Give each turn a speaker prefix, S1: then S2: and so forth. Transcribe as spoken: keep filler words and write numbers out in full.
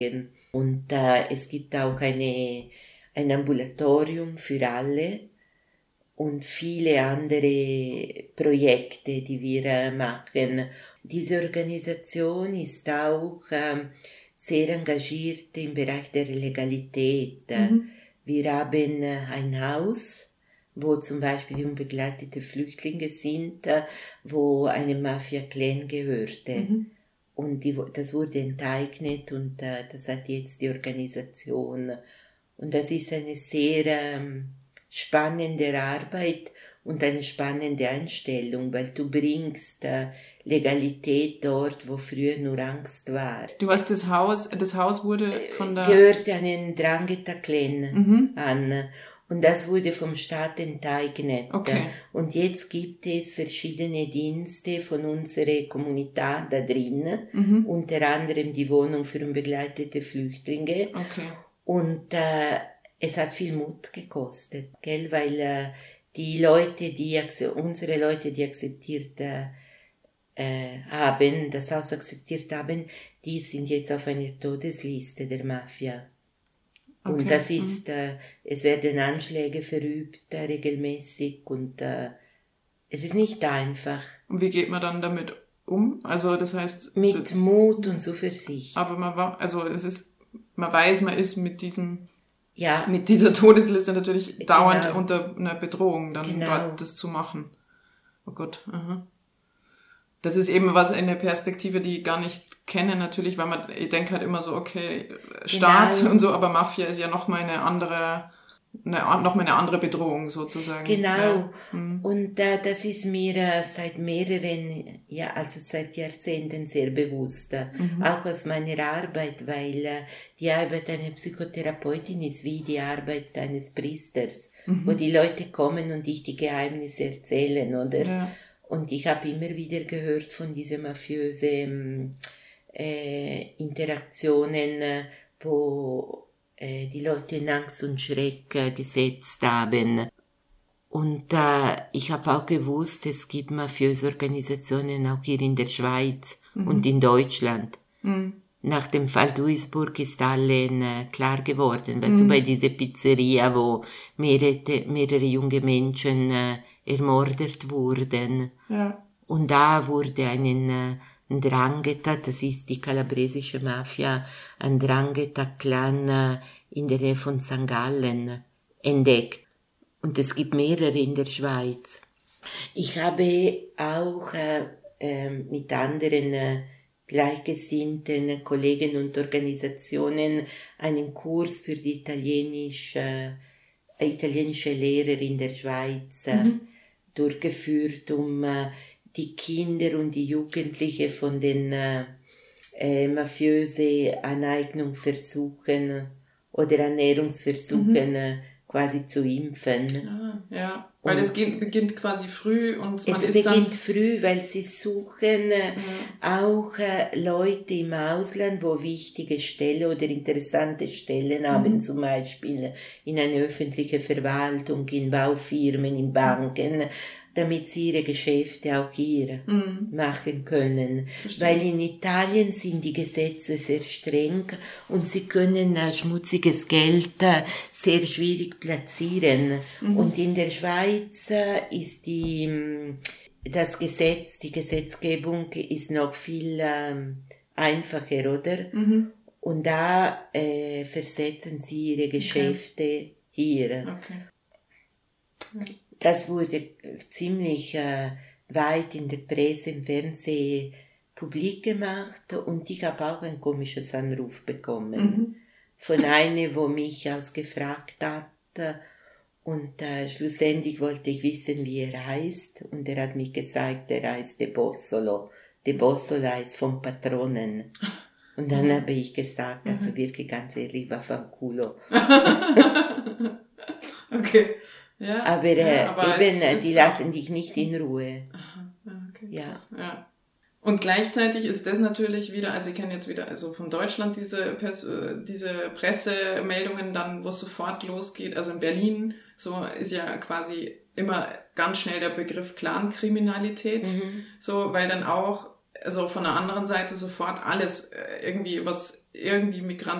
S1: Und äh, es gibt auch eine, ein Ambulatorium für alle und viele andere Projekte, die wir äh, machen. Diese Organisation ist auch äh, sehr engagiert im Bereich der Legalität. Mhm. Wir haben äh, ein Haus, wo zum Beispiel die unbegleitete Flüchtlinge sind, äh, wo eine Mafia-Clan gehörte. Mhm. Und die, das wurde enteignet und äh, das hat jetzt die Organisation. Und das ist eine sehr ähm, spannende Arbeit und eine spannende Einstellung, weil du bringst äh, Legalität dort, wo früher nur Angst war.
S2: Du hast das Haus, das Haus wurde von der...
S1: Gehört einen Drangheta-Clan mhm. an. Und das wurde vom Staat enteignet.
S2: Okay.
S1: Und jetzt gibt es verschiedene Dienste von unserer Kommunität da drin, mhm. unter anderem die Wohnung für unbegleitete Flüchtlinge.
S2: Okay.
S1: Und äh, es hat viel Mut gekostet, gell? Weil äh, die Leute, die unsere Leute, die akzeptiert äh, äh, haben, das Haus akzeptiert haben, die sind jetzt auf einer Todesliste der Mafia. Okay. Und das ist, mhm. äh, es werden Anschläge verübt äh, regelmäßig und äh, es ist nicht einfach.
S2: Und wie geht man dann damit um? Also das heißt...
S1: Mit
S2: das,
S1: Mut und Zuversicht.
S2: Aber man war, also es ist, man weiß, man ist mit diesem,
S1: ja.
S2: mit dieser Todesliste natürlich dauernd
S1: genau.
S2: unter einer Bedrohung, dann
S1: genau.
S2: dort das zu machen. Oh Gott, aha. Das ist eben was, eine Perspektive, die ich gar nicht kenne natürlich, weil man, ich denke halt immer so, okay, Staat genau. und so, aber Mafia ist ja noch mal eine andere, eine, noch mal eine andere Bedrohung sozusagen.
S1: Genau.
S2: Ja. Mhm.
S1: Und äh, das ist mir äh, seit mehreren, ja, also seit Jahrzehnten sehr bewusst, mhm. auch aus meiner Arbeit, weil äh, die Arbeit einer Psychotherapeutin ist wie die Arbeit eines Priesters, mhm. wo die Leute kommen und dich die Geheimnisse erzählen, oder?
S2: Ja.
S1: Und ich habe immer wieder gehört von diesen mafiösen äh, Interaktionen, äh, wo äh, die Leute in Angst und Schreck äh, gesetzt haben. Und äh, ich habe auch gewusst, es gibt mafiöse Organisationen auch hier in der Schweiz mhm. und in Deutschland. Mhm. Nach dem Fall Duisburg ist allen äh, klar geworden, weil mhm. so bei dieser Pizzeria, wo mehrere, mehrere junge Menschen äh, ermordet wurden.
S2: Ja.
S1: Und da wurde einen, äh, ein Drangheta, das ist die kalabresische Mafia, ein Drangheta-Clan äh, in der Nähe von Sankt Gallen entdeckt. Und es gibt mehrere in der Schweiz. Ich habe auch äh, äh, mit anderen äh, gleichgesinnten Kollegen und Organisationen einen Kurs für die italienische, äh, italienische Lehrer in der Schweiz äh, mhm. durchgeführt, um äh, die Kinder und die Jugendlichen von den äh, äh, mafiöse Aneignungsversuchen oder Ernährungsversuchen mhm. äh, quasi zu impfen.
S2: Ah, ja, weil und es geht, beginnt quasi früh und man
S1: es
S2: ist
S1: beginnt
S2: dann
S1: früh, weil sie suchen äh, ja. auch äh, Leute im Ausland, wo wichtige Stellen oder interessante Stellen mhm. haben, zum Beispiel in einer öffentlichen Verwaltung, in Baufirmen, in Banken, damit sie ihre Geschäfte auch hier mhm. machen können. Verstehe. Weil in Italien sind die Gesetze sehr streng und sie können äh, schmutziges Geld äh, sehr schwierig platzieren. Mhm. Und in der Schweiz äh, ist die, das Gesetz, die Gesetzgebung ist noch viel äh, einfacher, oder? Mhm. Und da äh, versetzen sie ihre Geschäfte okay. hier.
S2: Okay.
S1: Ja. Das wurde ziemlich äh, weit in der Presse, im Fernsehen publik gemacht und ich habe auch ein komisches Anruf bekommen mhm. von einer, wo mich ausgefragt hat und äh, schlussendlich wollte ich wissen, wie er heißt und er hat mir gesagt, er heißt De Bossolo. De Bossolo heißt vom Patronen. Und dann mhm. habe ich gesagt, also mhm. wirklich ganz ehrlich, vaffanculo.
S2: Okay. Ja,
S1: aber, äh,
S2: ja, aber
S1: eben,
S2: es,
S1: die
S2: es
S1: lassen
S2: auch,
S1: dich nicht in Ruhe.
S2: Aha, okay,
S1: ja.
S2: Krass, ja. Und gleichzeitig ist das natürlich wieder, also ich kenne jetzt wieder, also von Deutschland diese, diese Pressemeldungen dann, wo es sofort losgeht, also in Berlin, so ist ja quasi immer ganz schnell der Begriff Clankriminalität, mhm. so, weil dann auch also von der anderen Seite sofort alles irgendwie, was irgendwie Migranten